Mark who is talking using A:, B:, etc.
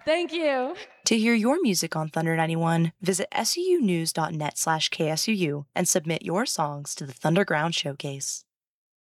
A: Thank you.
B: To hear your music on Thunder 91, visit sunews.net/KSUU and submit your songs to the Thunderground Showcase.